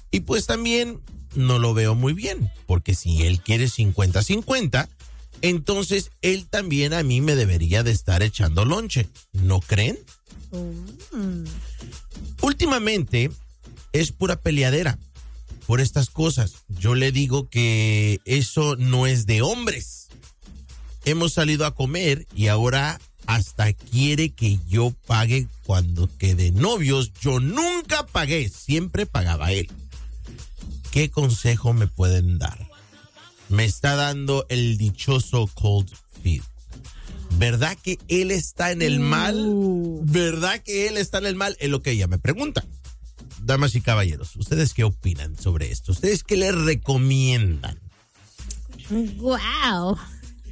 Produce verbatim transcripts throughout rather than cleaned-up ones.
Y pues también no lo veo muy bien, porque si él quiere cincuenta cincuenta, entonces él también a mí me debería de estar echando lonche, ¿no creen? Mm. Últimamente es pura peleadera por estas cosas. Yo le digo que eso no es de hombres. Hemos salido a comer y ahora hasta quiere que yo pague cuando quede novios. Yo nunca pagué, siempre pagaba él. ¿Qué consejo me pueden dar? Me está dando el dichoso cold feet. ¿Verdad que él está en el mal? ¿Verdad que él está en el mal? Es lo que ella me pregunta. Damas y caballeros, ¿ustedes qué opinan sobre esto? ¿Ustedes qué le recomiendan? ¡Wow!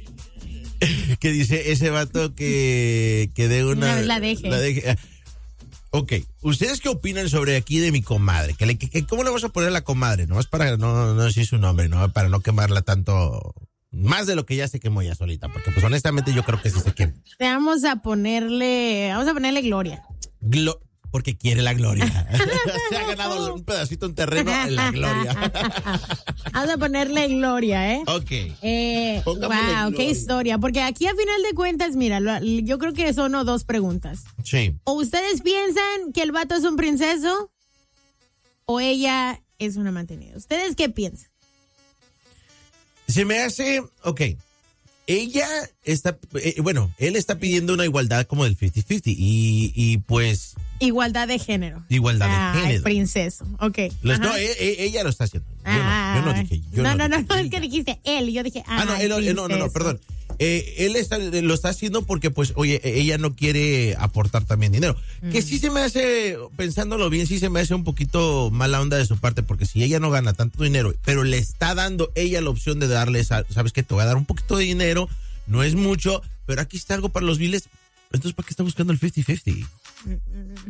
Que dice ese vato que, que de una... No, la deje. La deje. Ok, ¿ustedes qué opinan sobre aquí de mi comadre? ¿Que le, que, ¿Cómo le vamos a poner a la comadre? No es para no, no decir su nombre, ¿no? Para no quemarla tanto, más de lo que ya se quemó ya solita, porque pues honestamente yo creo que sí se quema. Vamos a ponerle, vamos a ponerle Gloria. Glo- porque quiere la gloria. Se ha ganado un pedacito en terreno en la gloria. Vamos a ponerle Gloria, ¿eh? Ok. Eh, wow, gloria. qué historia. Porque aquí a final de cuentas, mira, lo, yo creo que son o dos preguntas. Sí. O ustedes piensan que el vato es un princeso o ella es una mantenida. ¿Ustedes qué piensan? Se me hace, ok, ella está, eh, bueno, él está pidiendo una igualdad como del cincuenta cincuenta y, y pues... Igualdad de género. Igualdad ah, de género. El princeso, ok. Los, no, e, e, ella lo está haciendo. Yo, ah, no, yo no dije. Yo no, no, no, no, dije, no, es que dijiste él y yo dije, ah, ah, no, él, él, no, no, no, perdón. Eh, él está, lo está haciendo porque, pues, oye, ella no quiere aportar también dinero. Mm. Que sí se me hace, pensándolo bien, sí se me hace un poquito mala onda de su parte, porque si ella no gana tanto dinero, pero le está dando ella la opción de darle, sabes que te voy a dar un poquito de dinero, no es mucho, pero aquí está algo para los biles, entonces ¿para qué está buscando el cincuenta cincuenta? Mm.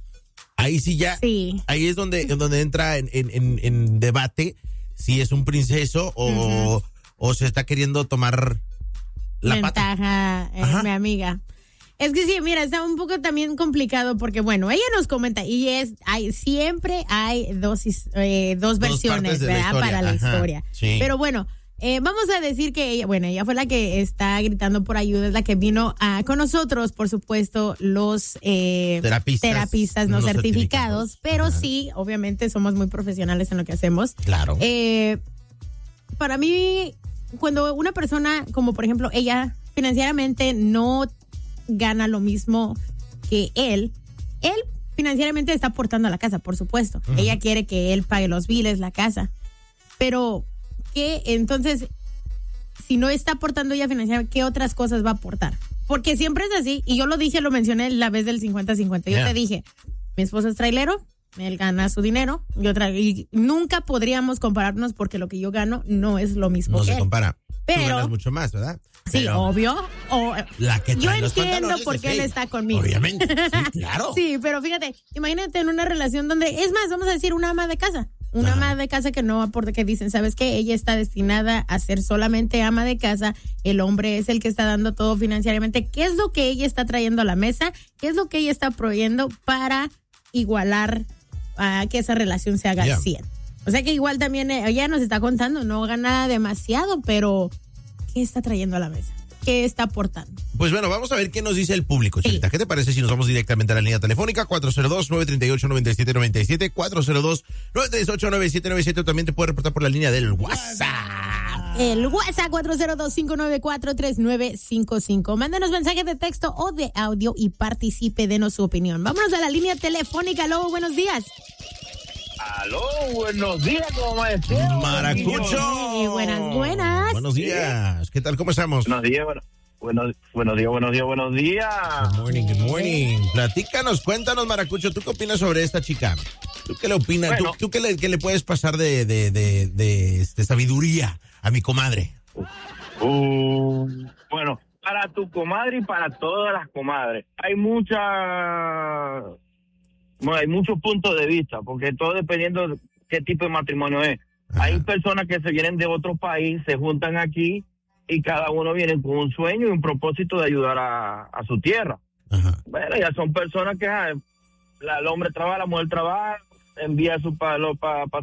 Ahí sí ya, sí. Ahí es donde, donde entra en, en, en debate si es un princeso o, uh-huh. o se está queriendo tomar la ventaja, pata. Eh, mi amiga. Es que sí, mira, está un poco también complicado porque, bueno, ella nos comenta y es, hay siempre hay dos, eh, dos, dos versiones, ¿verdad? La para la Ajá. historia. Sí. Pero bueno, Eh, vamos a decir que ella, bueno, ella fue la que está gritando por ayuda, es la que vino a, con nosotros, por supuesto, los eh, terapistas, terapistas no, no certificados, certificados, pero Ajá. sí, obviamente somos muy profesionales en lo que hacemos. Claro. Eh, para mí, cuando una persona, como por ejemplo ella, financieramente no gana lo mismo que él, él financieramente está aportando a la casa, por supuesto. Uh-huh. Ella quiere que él pague los biles, la casa, pero que entonces, si no está aportando ella financieramente, ¿qué otras cosas va a aportar? Porque siempre es así, y yo lo dije, lo mencioné la vez del cincuenta cincuenta. Yo yeah. te dije, mi esposo es trailero, él gana su dinero, yo tra- y nunca podríamos compararnos porque lo que yo gano no es lo mismo no que se él. compara. Pero, tú ganas mucho más, ¿verdad? Sí, Pero, obvio. O, la que yo entiendo por qué él está conmigo. Obviamente, sí, claro. Sí, pero fíjate, imagínate en una relación donde, es más, vamos a decir una ama de casa. Una Ajá. ama de casa que no aporta, que dicen, ¿sabes qué? Ella está destinada a ser solamente ama de casa, el hombre es el que está dando todo financieramente. ¿Qué es lo que ella está trayendo a la mesa? ¿Qué es lo que ella está proveyendo para igualar a que esa relación se haga yeah. cien? O sea que igual también ella nos está contando, no gana demasiado, pero ¿qué está trayendo a la mesa? ¿Qué está aportando? Pues bueno, vamos a ver qué nos dice el público, Chelita. Sí. ¿Qué te parece si nos vamos directamente a la línea telefónica? cuatro cero dos, nueve tres ocho, nueve siete nueve siete, cuatro cero dos, nueve tres ocho, nueve siete nueve siete. También te puedes reportar por la línea del WhatsApp. El WhatsApp cuatro cero dos, cinco nueve cuatro, tres nueve cinco cinco. Mándanos mensajes de texto o de audio y participe, denos su opinión. Vámonos a la línea telefónica. Aló, buenos días. Aló, buenos días, ¿cómo estás? Maracucho. Sí, buenas, buenas. Buenos días. ¿Qué tal? ¿Cómo estamos? Buenos días, bueno, buenos, buenos días, buenos días, buenos días. Good morning, good morning. Platícanos, cuéntanos, Maracucho, ¿tú qué opinas sobre esta chica? ¿Tú qué le opinas? Bueno, ¿Tú, tú qué, le, qué le puedes pasar de, de, de, de, de sabiduría a mi comadre? Uh, bueno, para tu comadre y para todas las comadres, hay mucha... Bueno, hay muchos puntos de vista, porque todo dependiendo de qué tipo de matrimonio es. Ajá. Hay personas que se vienen de otro país, se juntan aquí y cada uno viene con un sueño y un propósito de ayudar a, a su tierra. Ajá. Bueno, ya son personas que ah, la, el hombre trabaja, la mujer trabaja, envía a su palo para pa